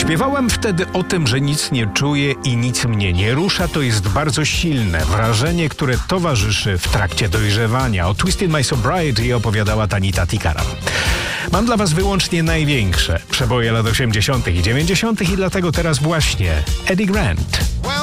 Śpiewałem wtedy o tym, że nic nie czuję i nic mnie nie rusza. To jest bardzo silne wrażenie, które towarzyszy w trakcie dojrzewania. O Twisted My Sobriety opowiadała Tanita Tikaram. Mam dla was wyłącznie największe przeboje lat 80. i 90. i dlatego teraz właśnie Eddie Grant.